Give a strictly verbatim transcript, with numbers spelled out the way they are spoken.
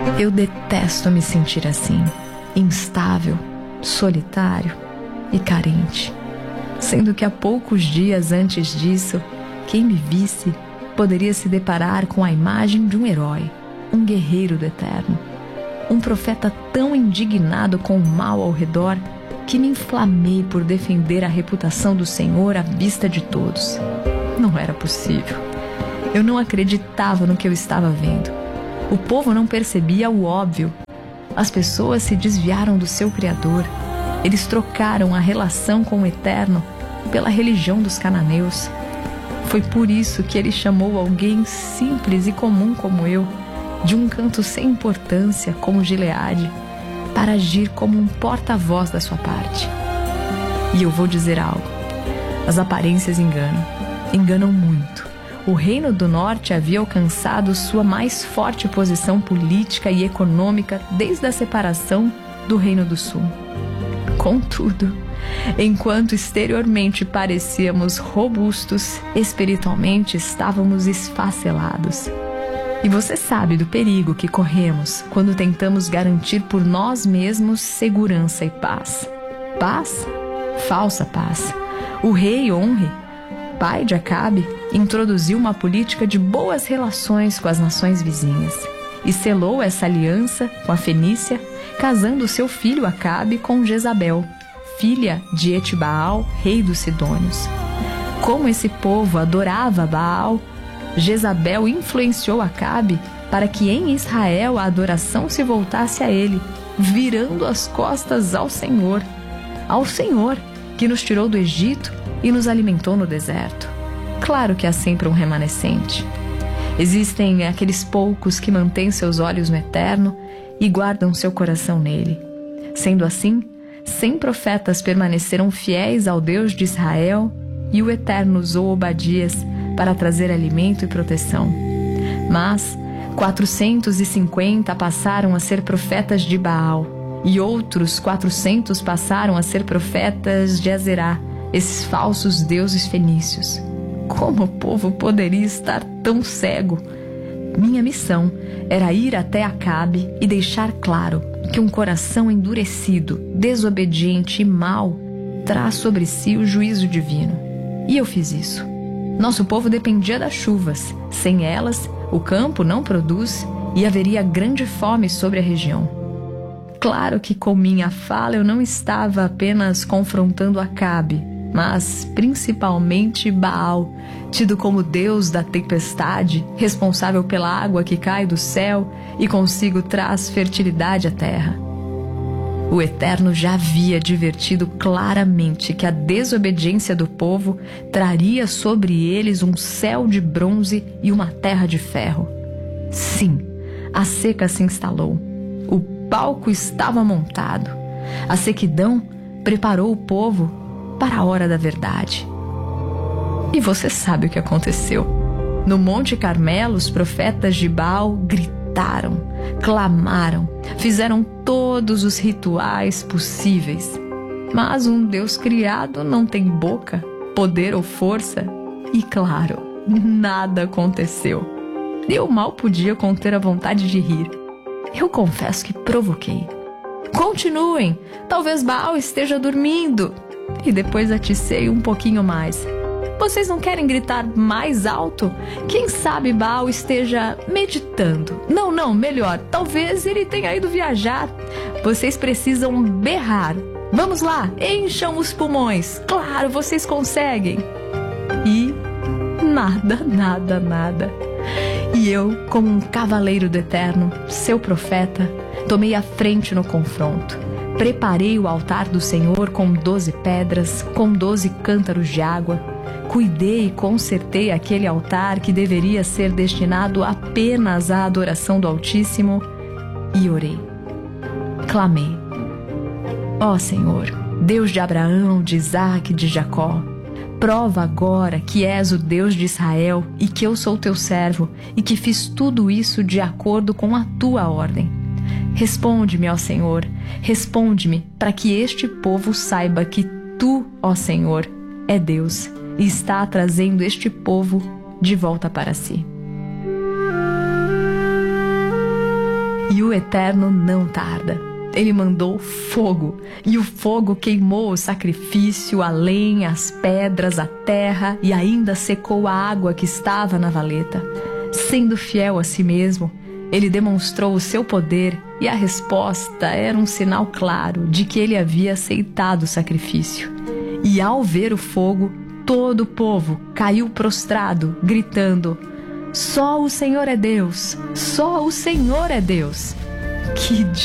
Eu detesto me sentir assim, instável, solitário e carente, sendo que há poucos dias antes disso, quem me visse poderia se deparar com a imagem de um herói, um guerreiro do eterno, um profeta tão indignado com o mal ao redor que me inflamei por defender a reputação do Senhor à vista de todos. Não era possível. Eu não acreditava no que eu estava vendo. O povo não percebia o óbvio. As pessoas se desviaram do seu Criador. Eles trocaram a relação com o Eterno pela religião dos cananeus. Foi por isso que ele chamou alguém simples e comum como eu, de um canto sem importância como Gileade, para agir como um porta-voz da sua parte. E eu vou dizer algo. As aparências enganam. Enganam muito. O Reino do Norte havia alcançado sua mais forte posição política e econômica desde a separação do Reino do Sul. Contudo, enquanto exteriormente parecíamos robustos, espiritualmente estávamos esfacelados. E você sabe do perigo que corremos quando tentamos garantir por nós mesmos segurança e paz. Paz? Falsa paz. O rei Onre, pai de Acabe, introduziu uma política de boas relações com as nações vizinhas e selou essa aliança com a Fenícia, casando seu filho Acabe com Jezabel, filha de Etbaal, rei dos Sidônios. Como esse povo adorava Baal, Jezabel influenciou Acabe para que em Israel a adoração se voltasse a ele, virando as costas ao Senhor, ao Senhor que nos tirou do Egito e nos alimentou no deserto. Claro que há sempre um remanescente. Existem aqueles poucos que mantêm seus olhos no Eterno e guardam seu coração nele. Sendo assim, cem profetas permaneceram fiéis ao Deus de Israel e o Eterno usou Obadias para trazer alimento e proteção. Mas quatrocentos e cinquenta passaram a ser profetas de Baal e outros quatrocentos passaram a ser profetas de Azerá, esses falsos deuses fenícios. Como o povo poderia estar tão cego? Minha missão era ir até Acabe e deixar claro que um coração endurecido, desobediente e mau traz sobre si o juízo divino. E eu fiz isso. Nosso povo dependia das chuvas. Sem elas, o campo não produz e haveria grande fome sobre a região. Claro que com minha fala eu não estava apenas confrontando Acabe, mas principalmente Baal, tido como Deus da tempestade, responsável pela água que cai do céu e consigo traz fertilidade à terra. O Eterno já havia advertido claramente que a desobediência do povo traria sobre eles um céu de bronze e uma terra de ferro. Sim, a seca se instalou. O palco estava montado. A sequidão preparou o povo para a hora da verdade. E você sabe o que aconteceu. No Monte Carmelo, os profetas de Baal gritaram, clamaram, fizeram todos os rituais possíveis. Mas um Deus criado não tem boca, poder ou força. E claro, nada aconteceu. Eu mal podia conter a vontade de rir. Eu confesso que provoquei. Continuem, talvez Baal esteja dormindo. E depois aticei um pouquinho mais. Vocês não querem gritar mais alto? Quem sabe Baal esteja meditando. Não, não, melhor, talvez ele tenha ido viajar. Vocês precisam berrar. Vamos lá, encham os pulmões. Claro, vocês conseguem. E nada, nada, nada. E eu, como um cavaleiro do Eterno, seu profeta, tomei a frente no confronto. Preparei o altar do Senhor com doze pedras, com doze cântaros de água. Cuidei e consertei aquele altar que deveria ser destinado apenas à adoração do Altíssimo e orei. Clamei: ó Senhor, Deus de Abraão, de Isaque e de Jacó, prova agora que és o Deus de Israel e que eu sou teu servo e que fiz tudo isso de acordo com a tua ordem. Responde-me, ó Senhor, responde-me para que este povo saiba que tu, ó Senhor, é Deus e está trazendo este povo de volta para si. E o Eterno não tarda. Ele mandou fogo, e o fogo queimou o sacrifício, a lenha, as pedras, a terra, e ainda secou a água que estava na valeta. Sendo fiel a si mesmo, ele demonstrou o seu poder, e a resposta era um sinal claro de que ele havia aceitado o sacrifício. E ao ver o fogo, todo o povo caiu prostrado, gritando: só o Senhor é Deus, só o Senhor é Deus. Que